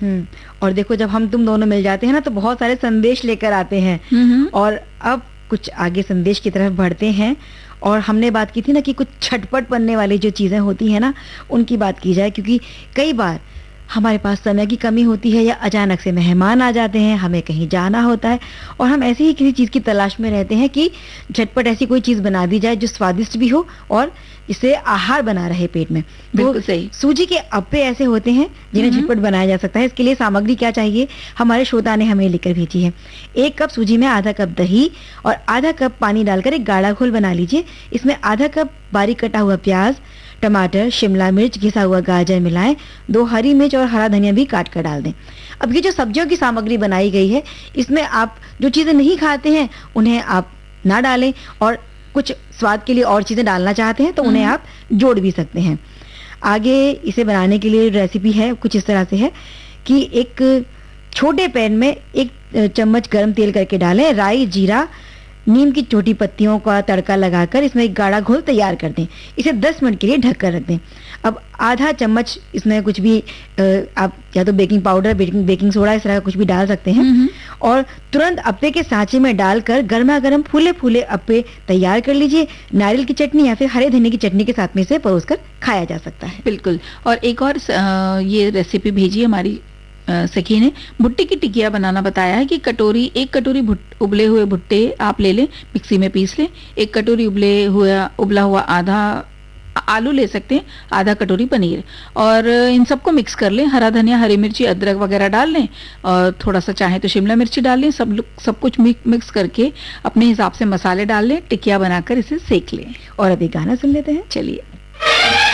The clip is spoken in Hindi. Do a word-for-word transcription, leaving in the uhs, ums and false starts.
हम्म और देखो, जब हम तुम दोनों मिल जाते हैं ना तो बहुत सारे संदेश लेकर आते हैं। हम्म। और अब कुछ आगे संदेश की तरफ बढ़ते हैं। और हमने बात की थी ना कि कुछ छटपट बनने वाली जो चीजें होती हैं ना, उनकी बात की जाए, क्योंकि कई बार हमारे पास समय की कमी होती है, या अचानक से मेहमान आ जाते हैं, हमें कहीं जाना होता है, और हम ऐसी ही किसी चीज की तलाश में रहते हैं कि झटपट ऐसी कोई चीज बना दी जाए जो स्वादिष्ट भी हो और इससे आहार बना रहे पेट में। तो बिल्कुल सही। सूजी के अप्पे ऐसे होते हैं जिन्हें हम्म। झटपट बनाया जा सकता है। इसके लिए सामग्री क्या चाहिए, हमारे श्रोता ने हमें लिखकर भेजी है। एक कप सूजी में आधा कप दही और आधा कप पानी डालकर एक गाढ़ा घोल बना लीजिए। इसमें आधा कप बारीक कटा हुआ प्याज, टमाटर, शिमला मिर्च, घिसा हुआ गाजर मिलाएं। दो हरी मिर्च और हरा धनिया भी काट कर डाल दें। अब ये जो सब्जियों की सामग्री बनाई गई है, इसमें आप जो चीजें नहीं खाते हैं उन्हें आप ना डालें, और कुछ स्वाद के लिए और चीजें डालना चाहते हैं तो उन्हें आप जोड़ भी सकते हैं। आगे इसे बनाने के लिए रेसिपी है कुछ इस तरह से है कि एक छोटे पैन में एक चम्मच गरम तेल करके डालें। राई, जीरा, नीम की छोटी पत्तियों का तड़का लगाकर इसमें एक गाढ़ा घोल तैयार कर दें। इसे दस मिनट के लिए ढक कर रख दें। अब आधा चम्मच इसमें कुछ भी अ, आप या तो baking powder, baking baking soda, इस तरह का कुछ भी डाल सकते हैं, और तुरंत अप्पे के सांचे में डालकर गर्मा गर्म फूले फूले अप्पे तैयार कर लीजिए। नारियल की चटनी या फिर हरे धनिया की चटनी के साथ में इसे परोसकर खाया जा सकता है। बिल्कुल। और एक और अ, ये रेसिपी भेजी है हमारी अ, सखी ने, भुट्टे की टिकिया बनाना बताया है कि कटोरी एक कटोरी भुट उबले हुए भुट्टे आप ले लें, मिक्सी में पीस लें। एक कटोरी उबले हुआ उबला हुआ आधा आलू ले सकते हैं, आधा कटोरी पनीर, और इन सबको मिक्स कर लें। हरा धनिया, हरी मिर्ची, अदरक वगैरह डाल लें, और थोड़ा सा चाहे तो शिमला मिर्ची डाल लें। सब सब कुछ मिक्स करके अपने हिसाब से मसाले डाल लें, टिकिया बनाकर इसे सेक लें। और अभी गाना सुन लेते हैं। चलिए।